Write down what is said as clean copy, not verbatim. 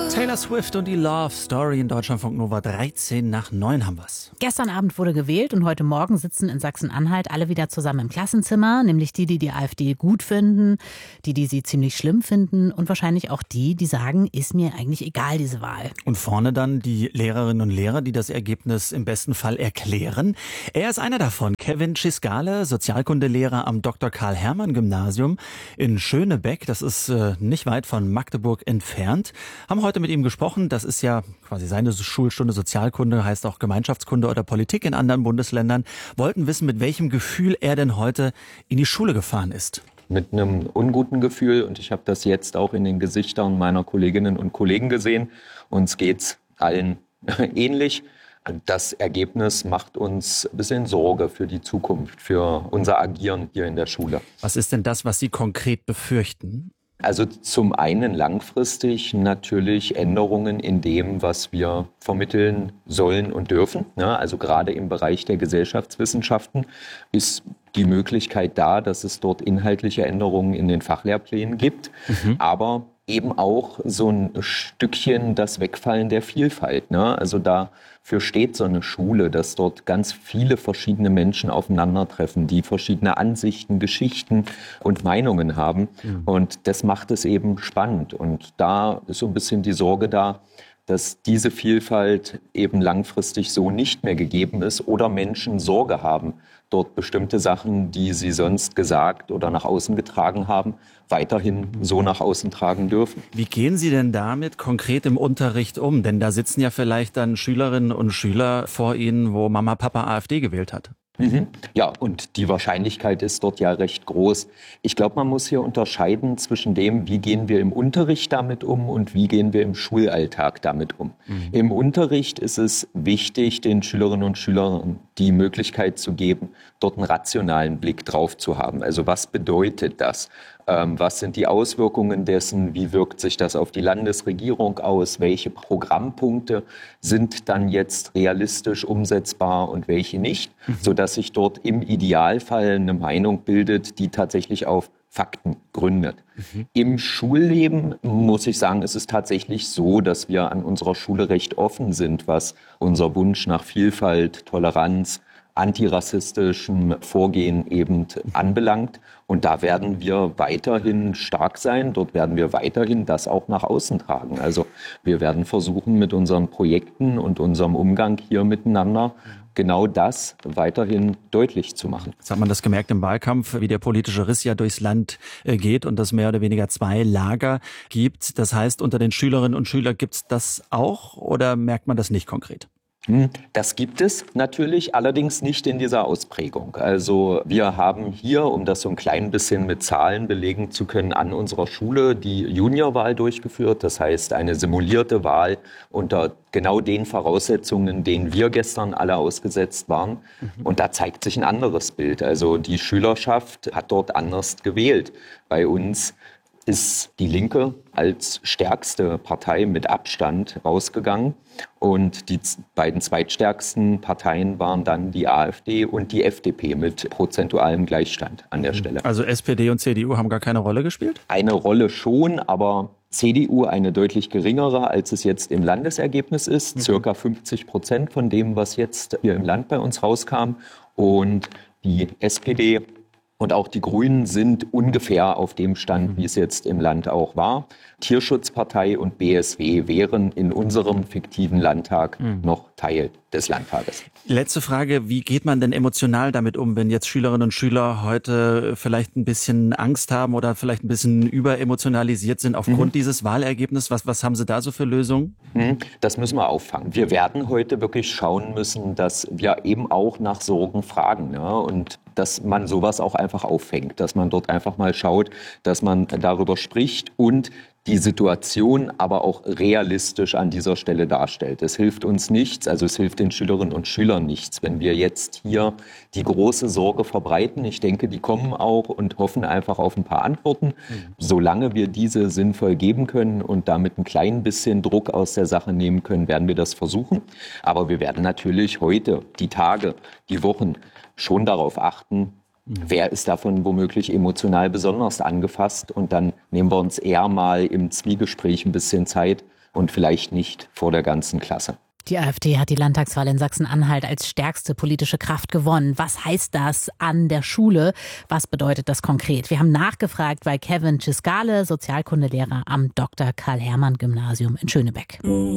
Taylor Swift und die Love Story in Deutschlandfunk Nova 13 nach 9 haben wir's. Gestern Abend wurde gewählt und heute Morgen sitzen in Sachsen-Anhalt alle wieder zusammen im Klassenzimmer, nämlich die die AfD gut finden, die sie ziemlich schlimm finden und wahrscheinlich auch die sagen, ist mir eigentlich egal, diese Wahl. Und vorne dann die Lehrerinnen und Lehrer, die das Ergebnis im besten Fall erklären. Er ist einer davon, Kevin Ciscale, Sozialkundelehrer am Dr. Karl-Hermann-Gymnasium in Schönebeck. Das ist nicht weit von Magdeburg entfernt. Haben heute mit ihm gesprochen. Das ist ja quasi seine Schulstunde. Sozialkunde heißt auch Gemeinschaftskunde oder Politik in anderen Bundesländern. Wollten wissen, mit welchem Gefühl er denn heute in die Schule gefahren ist. Mit einem unguten Gefühl, und ich habe das jetzt auch in den Gesichtern meiner Kolleginnen und Kollegen gesehen. Uns geht's allen ähnlich. Das Ergebnis macht uns ein bisschen Sorge für die Zukunft, für unser Agieren hier in der Schule. Was ist denn das, was Sie konkret befürchten? Also zum einen langfristig natürlich Änderungen in dem, was wir vermitteln sollen und dürfen. Ja, also gerade im Bereich der Gesellschaftswissenschaften ist die Möglichkeit da, dass es dort inhaltliche Änderungen in den Fachlehrplänen gibt, aber eben auch so ein Stückchen das Wegfallen der Vielfalt. Ne? Also dafür steht so eine Schule, dass dort ganz viele verschiedene Menschen aufeinandertreffen, die verschiedene Ansichten, Geschichten und Meinungen haben. Und das macht es eben spannend. Und da ist so ein bisschen die Sorge da, dass diese Vielfalt eben langfristig so nicht mehr gegeben ist oder Menschen Sorge haben, dort bestimmte Sachen, die sie sonst gesagt oder nach außen getragen haben, weiterhin so nach außen tragen dürfen. Wie gehen Sie denn damit konkret im Unterricht um? Denn da sitzen ja vielleicht dann Schülerinnen und Schüler vor Ihnen, wo Mama, Papa AfD gewählt hat. Ja, und die Wahrscheinlichkeit ist dort ja recht groß. Ich glaube, man muss hier unterscheiden zwischen dem, wie gehen wir im Unterricht damit um und wie gehen wir im Schulalltag damit um. Im Unterricht ist es wichtig, den Schülerinnen und Schülern die Möglichkeit zu geben, dort einen rationalen Blick drauf zu haben. Also was bedeutet das? Was sind die Auswirkungen dessen? Wie wirkt sich das auf die Landesregierung aus? Welche Programmpunkte sind dann jetzt realistisch umsetzbar und welche nicht? Sodass sich dort im Idealfall eine Meinung bildet, die tatsächlich auf Fakten gründet. Im Schulleben muss ich sagen, ist es tatsächlich so, dass wir an unserer Schule recht offen sind, was unser Wunsch nach Vielfalt, Toleranz, antirassistischem Vorgehen eben anbelangt. Und da werden wir weiterhin stark sein. Dort werden wir weiterhin das auch nach außen tragen. Also wir werden versuchen, mit unseren Projekten und unserem Umgang hier miteinander genau das weiterhin deutlich zu machen. Jetzt hat man das gemerkt im Wahlkampf, wie der politische Riss ja durchs Land geht und es mehr oder weniger zwei Lager gibt. Das heißt, unter den Schülerinnen und Schülern gibt es das auch oder merkt man das nicht konkret? Das gibt es natürlich, allerdings nicht in dieser Ausprägung. Also wir haben hier, um das so ein klein bisschen mit Zahlen belegen zu können, an unserer Schule die Juniorwahl durchgeführt. Das heißt, eine simulierte Wahl unter genau den Voraussetzungen, denen wir gestern alle ausgesetzt waren. Und da zeigt sich ein anderes Bild. Also die Schülerschaft hat dort anders gewählt. Bei uns ist die Linke als stärkste Partei mit Abstand rausgegangen. Und die beiden zweitstärksten Parteien waren dann die AfD und die FDP mit prozentualem Gleichstand an der Stelle. Also SPD und CDU haben gar keine Rolle gespielt? Eine Rolle schon, aber CDU eine deutlich geringere, als es jetzt im Landesergebnis ist. Circa 50% von dem, was jetzt hier im Land bei uns rauskam. Und die SPD und auch die Grünen sind ungefähr auf dem Stand, wie es jetzt im Land auch war. Tierschutzpartei und BSW wären in unserem fiktiven Landtag noch Teil des Landtages. Letzte Frage, wie geht man denn emotional damit um, wenn jetzt Schülerinnen und Schüler heute vielleicht ein bisschen Angst haben oder vielleicht ein bisschen überemotionalisiert sind aufgrund dieses Wahlergebnisses? Was haben Sie da so für Lösungen? Das müssen wir auffangen. Wir werden heute wirklich schauen müssen, dass wir eben auch nach Sorgen fragen, ja? Und dass man sowas auch einfach auffängt, dass man dort einfach mal schaut, dass man darüber spricht und die Situation aber auch realistisch an dieser Stelle darstellt. Es hilft uns nichts, also es hilft den Schülerinnen und Schülern nichts, wenn wir jetzt hier die große Sorge verbreiten. Ich denke, die kommen auch und hoffen einfach auf ein paar Antworten. Solange wir diese sinnvoll geben können und damit ein klein bisschen Druck aus der Sache nehmen können, werden wir das versuchen. Aber wir werden natürlich heute, die Tage, die Wochen schon darauf achten, wer ist davon womöglich emotional besonders angefasst. Und dann nehmen wir uns eher mal im Zwiegespräch ein bisschen Zeit, und vielleicht nicht vor der ganzen Klasse. Die AfD hat die Landtagswahl in Sachsen-Anhalt als stärkste politische Kraft gewonnen. Was heißt das an der Schule? Was bedeutet das konkret? Wir haben nachgefragt bei Kevin Cisgale, Sozialkundelehrer am Dr. Karl-Hermann-Gymnasium in Schönebeck.